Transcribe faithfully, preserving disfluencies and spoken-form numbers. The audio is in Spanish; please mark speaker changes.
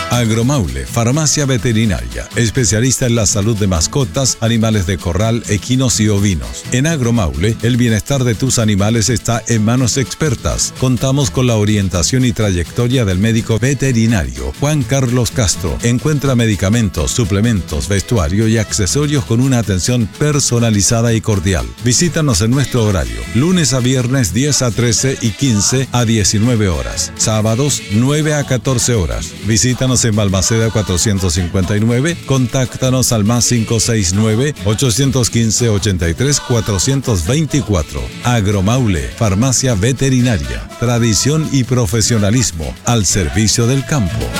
Speaker 1: Agromaule, farmacia veterinaria, especialista en la salud de mascotas, animales de corral, equinos y ovinos. En Agromaule, el bienestar de tus animales está en manos expertas. Contamos con la orientación y trayectoria del médico veterinario Juan Carlos Castro. Encuentra medicamentos, suplementos, vestuario y accesorios con una atención personalizada y cordial. Visítanos en nuestro horario, lunes a viernes diez a trece y quince a diecinueve horas, sábados nueve a catorce horas. Visítanos en Balmaceda cuatrocientos cincuenta y nueve, contáctanos al más cinco seis nueve, ocho uno cinco, ocho tres, cuatro dos cuatro. Agromaule, farmacia veterinaria, tradición y profesionalismo al servicio del campo.